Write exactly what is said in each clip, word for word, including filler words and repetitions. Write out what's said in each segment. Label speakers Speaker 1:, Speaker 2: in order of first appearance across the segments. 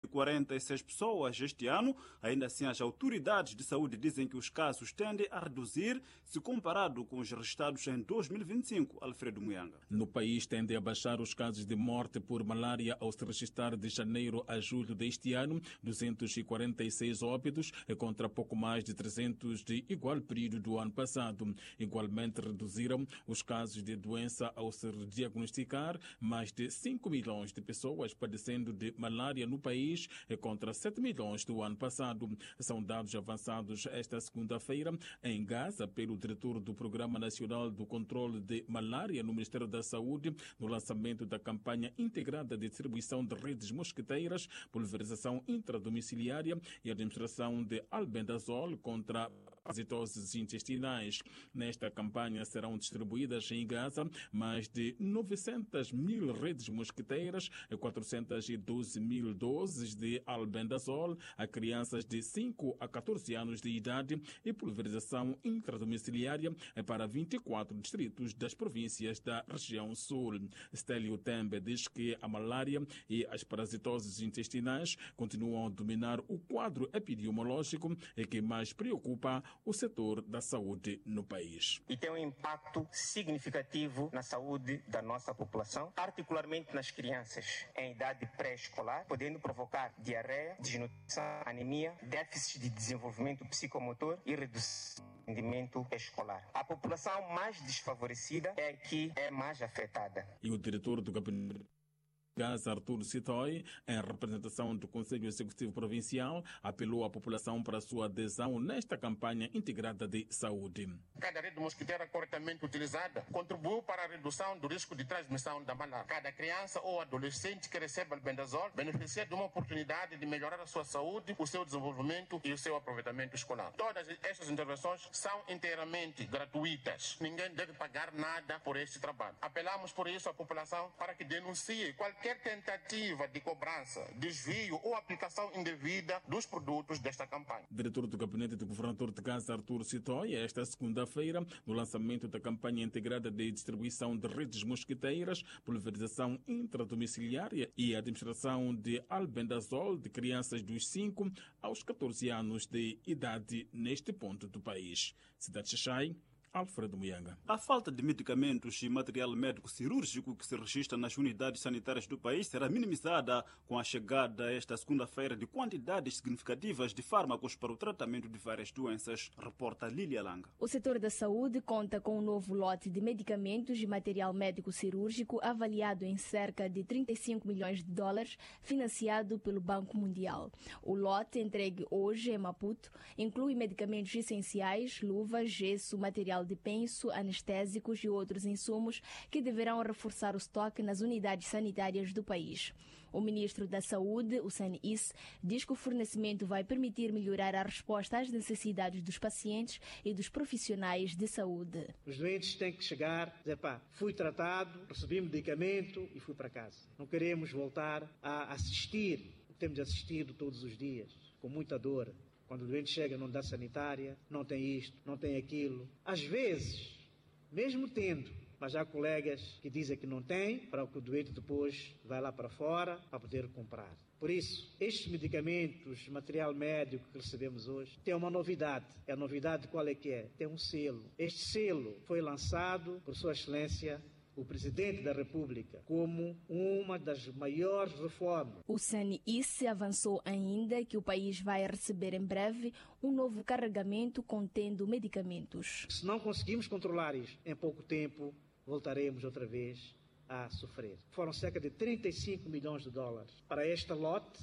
Speaker 1: quarenta e seis pessoas este ano. Ainda assim, as autoridades de saúde dizem que os casos tendem a reduzir se comparado com os registrados em dois mil e vinte e cinco. Alfredo Muyanga.
Speaker 2: No país tendem a baixar os casos de morte por malária ao se registrar de janeiro a julho deste ano, duzentos e quarenta e seis óbitos, contra pouco mais de trezentos de igual período do ano passado. Igualmente reduziram os casos de doença ao se diagnosticar mais de cinco milhões de pessoas padecendo de malária no país, contra sete milhões do ano passado. São dados avançados esta segunda-feira em Gaza pelo diretor do Programa Nacional do Controle de Malária no Ministério da Saúde, no lançamento da campanha integrada de distribuição de redes mosquiteiras, pulverização intradomiciliária e administração de albendazol contra parasitoses intestinais. Nesta campanha serão distribuídas em Gaza mais de novecentas mil redes mosquiteiras, quatrocentas e doze mil doses de albendazol a crianças de cinco a catorze anos de idade e pulverização intradomiciliária para vinte e quatro distritos das províncias da região sul. Stélio Tembe diz que a malária e as parasitoses intestinais continuam a dominar o quadro epidemiológico e que mais preocupa o setor da saúde no país.
Speaker 3: E tem um impacto significativo na saúde da nossa população, particularmente nas crianças em idade pré-escolar, podendo provocar diarreia, desnutrição, anemia, déficit de desenvolvimento psicomotor e redução do rendimento escolar. A população mais desfavorecida é que é mais afetada.
Speaker 2: E o diretor do gabinete Gaza, Artur Sitoy, em representação do Conselho Executivo Provincial, apelou à população para a sua adesão nesta campanha integrada de saúde.
Speaker 4: Cada rede mosquiteira corretamente utilizada contribuiu para a redução do risco de transmissão da malária. Cada criança ou adolescente que recebe albendazol beneficia de uma oportunidade de melhorar a sua saúde, o seu desenvolvimento e o seu aproveitamento escolar. Todas estas intervenções são inteiramente gratuitas. Ninguém deve pagar nada por este trabalho. Apelamos por isso à população para que denuncie qualquer Qualquer tentativa de cobrança, desvio ou aplicação indevida dos produtos desta campanha.
Speaker 2: Diretor do Gabinete do Governador de Gaza, Artur Sitoy, esta segunda-feira, no lançamento da campanha integrada de distribuição de redes mosquiteiras, pulverização intradomiciliária e administração de albendazol de crianças dos cinco aos catorze anos de idade neste ponto do país. Cidade Xaxai, Alfredo Muyanga.
Speaker 1: A falta de medicamentos e material médico cirúrgico que se registra nas unidades sanitárias do país será minimizada com a chegada esta segunda-feira de quantidades significativas de fármacos para o tratamento de várias doenças, reporta Lília Langa.
Speaker 5: O setor da saúde conta com um novo lote de medicamentos e material médico cirúrgico avaliado em cerca de trinta e cinco milhões de dólares, financiado pelo Banco Mundial. O lote entregue hoje em Maputo inclui medicamentos essenciais, luvas, gesso, material de penso, anestésicos e outros insumos que deverão reforçar o estoque nas unidades sanitárias do país. O ministro da Saúde, o Sani-Is, diz que o fornecimento vai permitir melhorar a resposta às necessidades dos pacientes e dos profissionais de saúde.
Speaker 6: Os doentes têm que chegar e dizer, pá, fui tratado, recebi medicamento e fui para casa. Não queremos voltar a assistir, temos assistido todos os dias, com muita dor. Quando o doente chega na unidade sanitária, não tem isto, não tem aquilo. Às vezes, mesmo tendo, mas há colegas que dizem que não tem, para que o doente depois vai lá para fora para poder comprar. Por isso, estes medicamentos, material médico que recebemos hoje, tem uma novidade. A novidade qual é que é? Tem um selo. Este selo foi lançado por Sua Excelência o Presidente da República como uma das maiores reformas.
Speaker 5: O Sani-Is avançou ainda que o país vai receber em breve um novo carregamento contendo medicamentos.
Speaker 6: Se não conseguimos controlar isto em pouco tempo, voltaremos outra vez a sofrer. Foram cerca de trinta e cinco milhões de dólares para este lote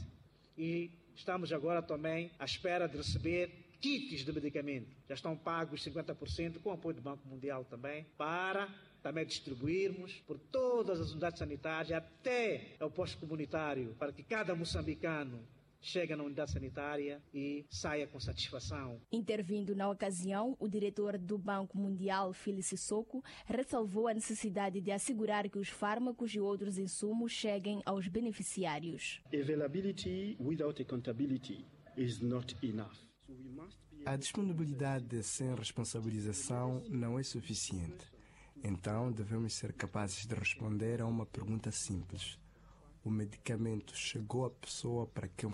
Speaker 6: e estamos agora também à espera de receber kits de medicamento. Já estão pagos cinquenta por cento com o apoio do Banco Mundial também para também distribuirmos por todas as unidades sanitárias até ao posto comunitário para que cada moçambicano chega na unidade sanitária e saia com satisfação.
Speaker 5: Intervindo na ocasião, o diretor do Banco Mundial, Phyllis Sissoko, ressalvou a necessidade de assegurar que os fármacos e outros insumos cheguem aos beneficiários.
Speaker 7: Availability without accountability is not enough.
Speaker 8: A disponibilidade sem responsabilização não é suficiente. Então, devemos ser capazes de responder a uma pergunta simples. O medicamento chegou à pessoa para quem